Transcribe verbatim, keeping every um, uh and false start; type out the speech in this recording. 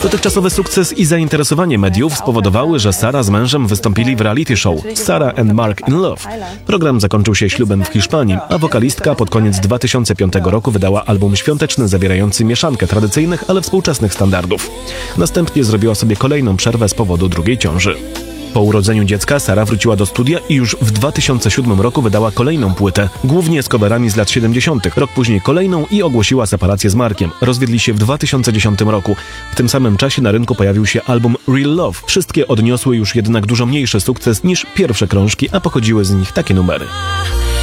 Dotychczasowy sukces i zainteresowanie mediów spowodowały, że Sara z mężem wystąpili w reality show Sarah and Mark in Love. Program zakończył się ślubem w Hiszpanii, a wokalistka pod koniec dwa tysiące piątego roku wydała album świąteczny zawierający mieszankę tradycyjnych, ale współczesnych standardów. Następnie zrobiła sobie kolejną przerwę z powodu drugiej ciąży. Po urodzeniu dziecka Sara wróciła do studia i już w dwa tysiące siódmym roku wydała kolejną płytę, głównie z coverami z lat siedemdziesiątych. Rok później kolejną i ogłosiła separację z Markiem. Rozwiedli się w dwa tysiące dziesiątym roku. W tym samym czasie na rynku pojawił się album Real Love. Wszystkie odniosły już jednak dużo mniejszy sukces niż pierwsze krążki, a pochodziły z nich takie numery.